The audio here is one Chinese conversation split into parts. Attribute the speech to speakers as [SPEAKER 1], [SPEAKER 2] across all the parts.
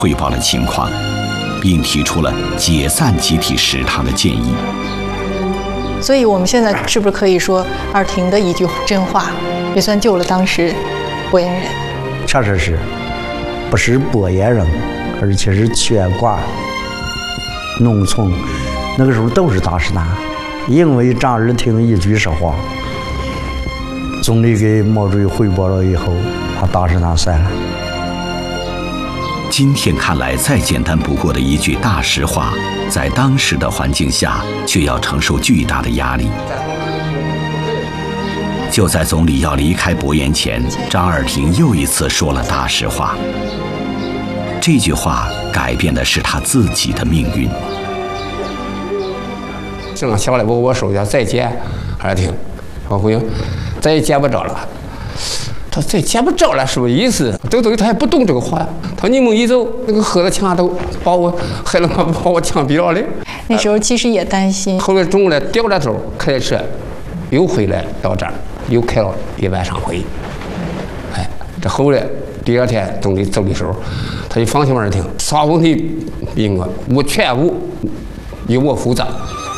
[SPEAKER 1] 汇报了情况，并提出了解散集体食堂的建议。
[SPEAKER 2] 所以我们现在是不是可以说，二婷的一句真话，也算救了当时博颜人？
[SPEAKER 3] 确实是，不是博颜人，而且是全国农村那个时候都是大食堂，因为张二婷一句实话，总理给毛主席汇报了以后，把大食堂删了。
[SPEAKER 1] 今天看来再简单不过的一句大实话，在当时的环境下却要承受巨大的压力。就在总理要离开博颜前，张二婷又一次说了大实话。这句话改变的是他自己的命运。
[SPEAKER 4] 正下来我手下再见二婷，我回应再也见不着了。他再见不着了，什么意思？这个东西他还不懂这个话。他说你们一走，那个河的墙都把我害了，把我枪毙了嘞。
[SPEAKER 2] 那时候其实也担心。
[SPEAKER 4] 后来中午来掉了头，开车又回来到这儿，又开了一晚上会。哎，这后来第二天总理走的时候，他就放心二婷，啥问题并我全部由我负责。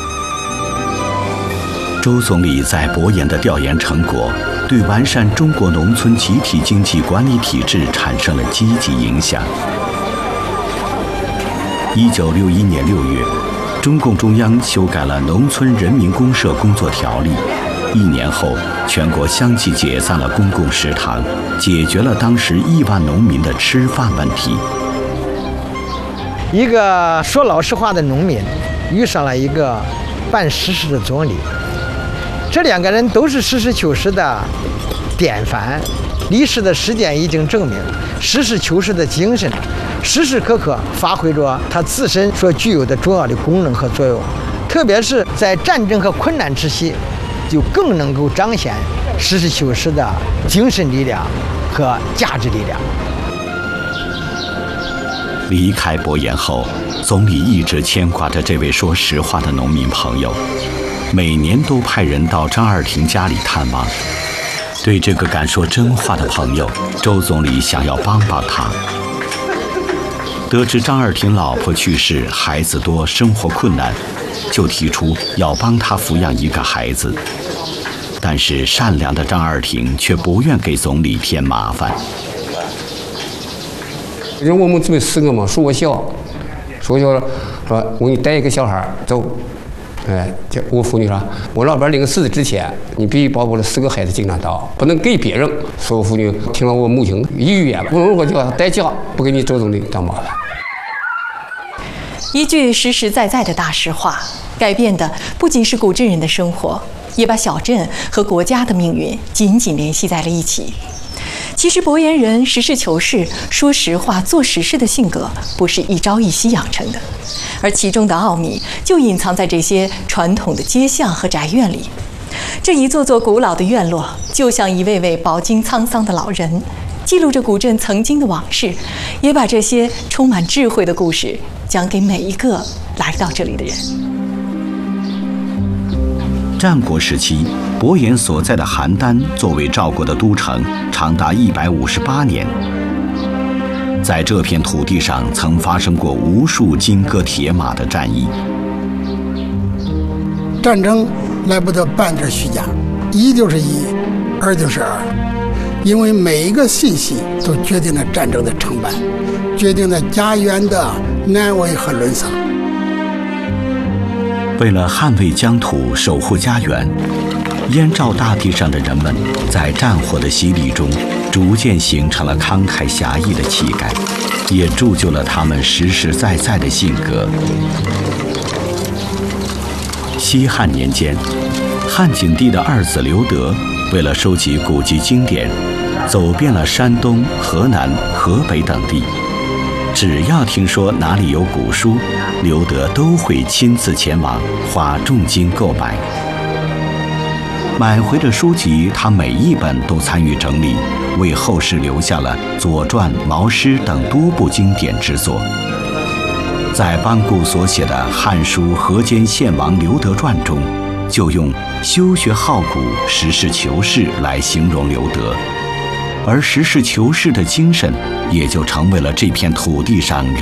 [SPEAKER 1] 周总理在博颜的调研成果，对完善中国农村集体经济管理体制产生了积极影响。1961年6月，中共中央修改了《农村人民公社工作条例》，1年后，全国相继解散了公共食堂，解决了当时亿万农民的吃饭问题。
[SPEAKER 5] 一个说老实话的农民，遇上了一个办实事的总理。这两个人都是实事求是的典范，历史的实践已经证明，实事求是的精神时时刻刻发挥着它自身所具有的重要的功能和作用，特别是在战争和困难之际，就更能够彰显实事求是的精神力量和价值力量。
[SPEAKER 1] 离开博颜后，总理一直牵挂着这位说实话的农民朋友，每年都派人到张二婷家里探望。对这个敢说真话的朋友，周总理想要帮帮他。得知张二婷老婆去世，孩子多，生活困难，就提出要帮他抚养一个孩子。但是善良的张二婷却不愿给总理添麻烦。
[SPEAKER 4] 因为我们准备4个嘛，说我小，说我给你带一个小孩走。哎，我妇女说，我老伴领死之前，你必须把我的4个孩子经常到，不能给别人。所有妇女听了我母亲一言，我就要代价，不给你周总理当麻烦。
[SPEAKER 2] 一句实实在在的大实话，改变的不仅是古镇人的生活，也把小镇和国家的命运紧紧联系在了一起。其实博颜人实事求是、说实话、做实事的性格，不是一朝一夕养成的，而其中的奥秘就隐藏在这些传统的街巷和宅院里。这一座座古老的院落，就像一位位饱经沧桑的老人，记录着古镇曾经的往事，也把这些充满智慧的故事讲给每一个来到这里的人。
[SPEAKER 1] 战国时期，博颜所在的邯郸作为赵国的都城，长达158年。在这片土地上，曾发生过无数金戈铁马的战役。
[SPEAKER 6] 战争来不得半点虚假，一就是一，二就是二，因为每一个信息都决定了战争的成败，决定了家园的安危和沦丧。
[SPEAKER 1] 为了捍卫疆土、守护家园，燕赵大地上的人们在战火的洗礼中，逐渐形成了慷慨侠义的气概，也铸就了他们实实在在的性格。西汉年间，汉景帝的二子刘德为了收集古籍经典，走遍了山东、河南、河北等地。只要听说哪里有古书，刘德都会亲自前往，花重金购买。买回的书籍，他每一本都参与整理，为后世留下了《左传》《毛诗》等多部经典之作。在班固所写的《汉书河间献王刘德传》中，就用修学好古、实事求是来形容刘德。而实事求是的精神，也就成为了这片土地上